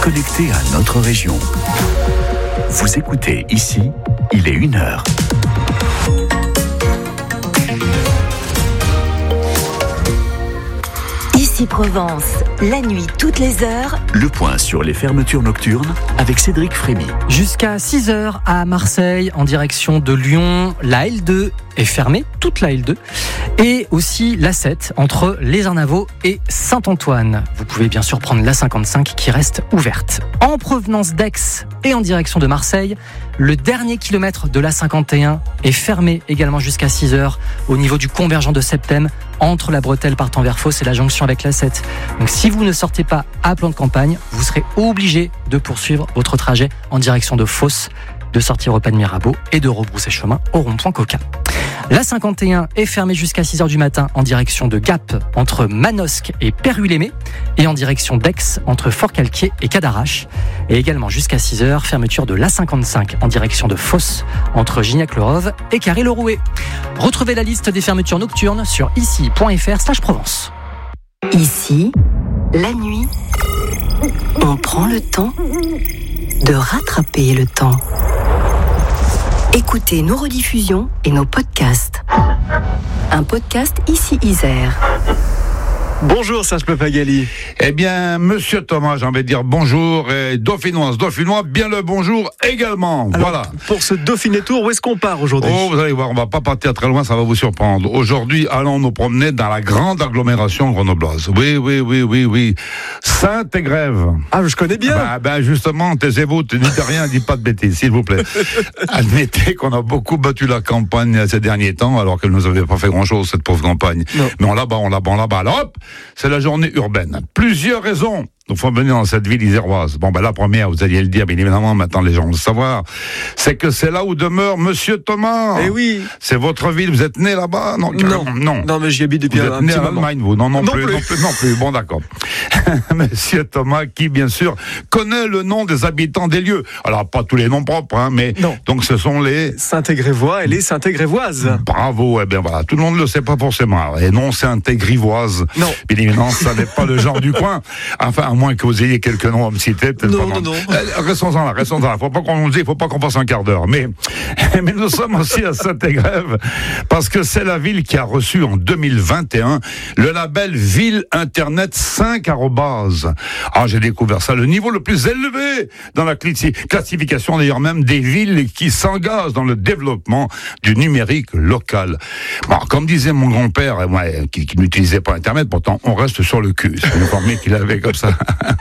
connecté à notre région. Vous écoutez ici, il est 1h. Ici Provence, la nuit toutes les heures. Le point sur les fermetures nocturnes avec Cédric Frémy. Jusqu'à 6h à Marseille, en direction de Lyon, la L2 est fermée, toute la L2, et aussi la 7 entre les Arnavaux et Saint-Antoine. Vous pouvez bien sûr prendre la 55 qui reste ouverte. En provenance d'Aix et en direction de Marseille, le dernier kilomètre de la 51 est fermé également jusqu'à 6h au niveau du convergent de Septem entre la bretelle partant vers Fos et la jonction avec la 7. Donc si vous ne sortez pas à plan de campagne, vous serez obligé de poursuivre votre trajet en direction de Fos, de sortir au pas de Mirabeau et de rebrousser chemin au rond-point Coca. La 51 est fermée jusqu'à 6h du matin en direction de Gap entre Manosque et Pérus-Lémé et en direction d'Aix entre Fort-Calquier et Cadarache. Et également jusqu'à 6h, fermeture de l'A55 en direction de Fos entre Gignac-le-Rove et Carré-le-Rouet. Retrouvez la liste des fermetures nocturnes sur ici.fr/Provence. Ici, la nuit, on prend le temps de rattraper le temps. Écoutez nos rediffusions et nos podcasts. Un podcast Ici Isère. Bonjour Serge Papagali. Eh bien, monsieur Thomas, j'ai envie de dire bonjour, et dauphinois, bien le bonjour également. Alors, voilà. Pour ce Dauphiné Tour, où est-ce qu'on part aujourd'hui ? Oh, vous allez voir, on va pas partir très loin, ça va vous surprendre. Aujourd'hui, allons nous promener dans la grande agglomération grenobloise. Oui. Saint-Égrève. Ah, je connais bien. Ben justement, taisez-vous, ne dites rien, dites pas de bêtises, s'il vous plaît. Admettez qu'on a beaucoup battu la campagne ces derniers temps, alors qu'elle nous avait pas fait grand-chose, cette pauvre campagne. Non. Mais on la bat. Alors hop, c'est la journée urbaine. Plusieurs raisons nous font venir dans cette ville iséroise. Bon, la première, vous alliez le dire, bien évidemment, maintenant les gens vont le savoir, c'est que c'est là où demeure Monsieur Thomas. Eh oui. C'est votre ville, vous êtes né là-bas ? Non, mais j'y habite depuis un petit moment. Vous êtes né en Allemagne, vous ? Non plus. Bon, d'accord. Monsieur Thomas, qui, bien sûr, connaît le nom des habitants des lieux. Alors, pas tous les noms propres, mais... Non. Donc, ce sont les... Saint-Égrévois et les Saint-Égrévoises. Bravo, eh bien voilà, tout le monde ne le sait pas forcément. Et non, Saint-Égrivoise. Non. Bien évidemment, ça n'est pas le genre du coin. Enfin, à moins que vous ayez quelques noms à me citer. Non. Restons-en là. Faut pas qu'on passe un quart d'heure. Mais nous sommes aussi à Saint-Égrève parce que c'est la ville qui a reçu en 2021 le label Ville Internet 5 @. Ah, j'ai découvert ça, le niveau le plus élevé dans la classification d'ailleurs même des villes qui s'engagent dans le développement du numérique local. Bon, comme disait mon grand-père, qui n'utilisait pas Internet, pourtant on reste sur le cul. C'est une formule qu'il avait comme ça.